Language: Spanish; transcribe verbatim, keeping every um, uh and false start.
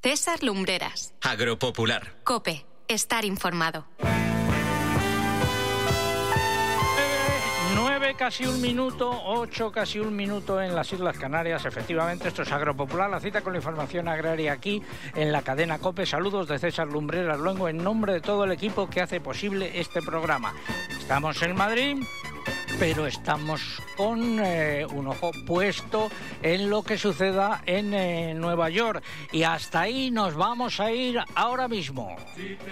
César Lumbreras. Agropopular. COPE. Estar informado. Nueve, casi un minuto, ocho, casi un minuto en las Islas Canarias. Efectivamente, esto es Agropopular, la cita con la información agraria aquí en la cadena COPE. Saludos de César Lumbreras Luengo en nombre de todo el equipo que hace posible este programa. Estamos en Madrid, pero estamos con eh, un ojo puesto en lo que suceda en eh, Nueva York. Y hasta ahí nos vamos a ir ahora mismo.